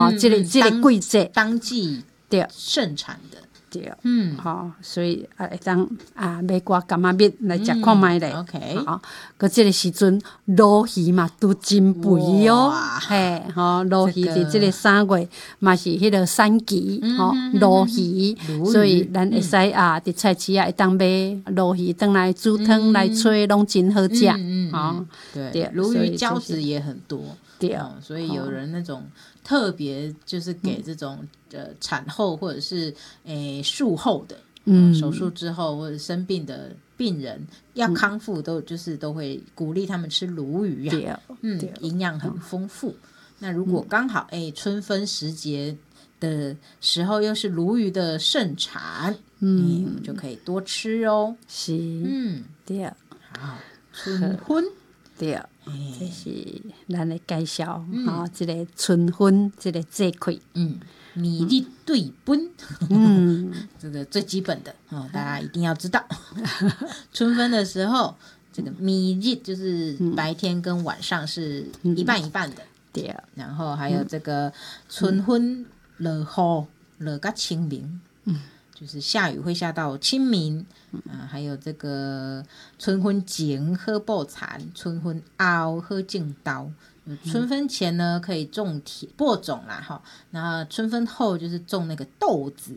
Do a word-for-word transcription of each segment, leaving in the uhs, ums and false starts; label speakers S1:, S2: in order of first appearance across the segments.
S1: 哦，这个这个季节
S2: 当季
S1: 对
S2: 盛产的。
S1: 对，
S2: 嗯，
S1: 好、哦，所以啊，会当啊买寡柑仔蜜来食看卖咧。
S2: 嗯、OK，
S1: 好，佮这个时阵鲈鱼嘛都真肥哦，嘿，吼鲈鱼伫这个三月嘛是迄个产期，吼鲈鱼，所以咱会使啊伫菜市啊会当买鲈鱼，当来煮汤来炊，拢真好食。
S2: 嗯嗯，
S1: 好，
S2: 对，鲈鱼胶质也很多，
S1: 对、
S2: 哦，所以有人那种特别就是给这种。呃，产后或者是诶术後的，嗯，手术之后或者生病的病人要康复都，都、嗯、就是都会鼓勵他們吃鱸魚啊，嗯，營養很豐富。嗯、那如果剛好誒春分時節的時候又是鱸魚的盛產，嗯，我們就可以多吃哦。
S1: 是，
S2: 嗯，
S1: 對，
S2: 好，春分。
S1: 对，这是咱的介绍，嗯、哦，这个春分这个节气，
S2: 嗯，米日对分，嗯，这个最基本的哦，大家一定要知道。春分的时候，这个米日就是白天跟晚上是一半一半的，对、嗯。然后还有这个春分落雨落到清明，嗯。就是下雨会下到清明，啊，还有这个春分前喝爆蚕，春分后喝净刀。春分前呢可以种田播种啦，哈，然后春分后就是种那个豆子，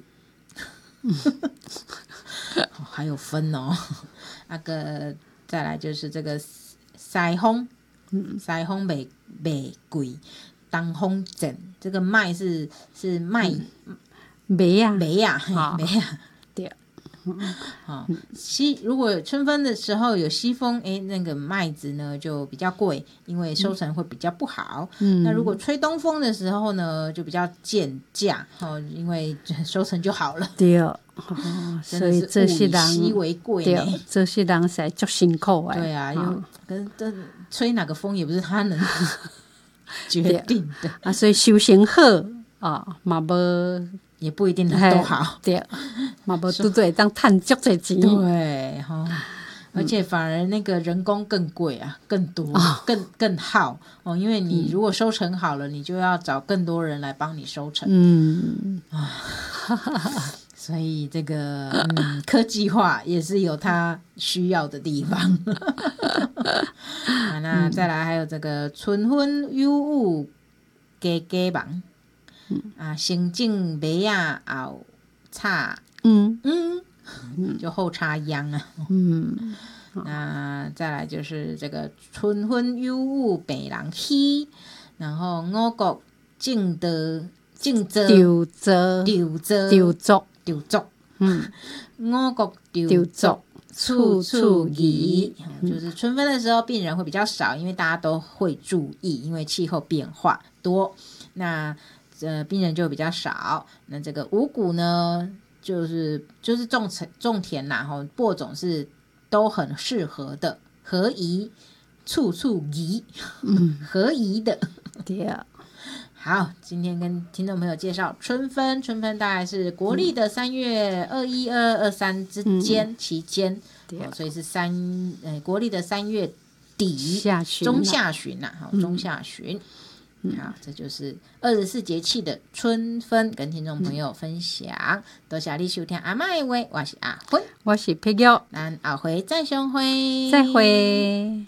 S2: 哦、还有分哦。那个再来就是这个塞风，塞风袂袂贵，当风整这个麦是是麦。嗯
S1: 梅呀，
S2: 梅呀，梅呀，对，好、嗯。西如果春分的时候有西风，哎，那个麦子呢就比较贵，因为收成会比较不好。嗯，那如果吹东风的时候呢，就比较贱价，哦，因为收成就好了。对，哦，所以这些人物以稀为贵，对，
S1: 这些人实在足辛苦哎。
S2: 对啊，因为跟这吹哪个风也不是他能决定的
S1: 啊，所以修行好啊，嘛无。
S2: 也不一定都好，
S1: 对，嘛无拄对当赚足侪钱，
S2: 对哈、哦，而且反而那个人工更贵啊，更多，哦、更更耗哦，因为你如果收成好了，嗯、你就要找更多人来帮你收成，嗯啊，所以这个嗯科技化也是有它需要的地方。啊，那再来还有这个春分有雾加加忙。嗯、啊，先种麦啊，后插，嗯嗯，就后插秧啊，嗯，那再来就是这个春分有雨白人喜，然后五谷种的种泽
S1: 丢泽
S2: 丢泽
S1: 丢足
S2: 丢足，嗯，五谷丢足处处宜，就是春分的时候病人会比较少，因为大家都会注意，因为气候变化多，那。呃，病人就比较少。那这个五谷呢，就是就是种种田啦，哈，播种是都很适合的，合宜，处处宜，嗯，合宜的。对啊。好，今天跟听众朋友介绍春分，春分大概是国历的三月二一、二二、二三之间、嗯、期间，对、哦，所以是三呃国历的三月底
S1: 下旬
S2: 中下旬呐、啊，哈，中下旬。嗯好，这就是二十四节气的春分，跟听众朋友分享。嗯、多謝你收聽阿嬤的話，我是阿芬，
S1: 我是佩玉，
S2: 咱後回再相會，
S1: 再會。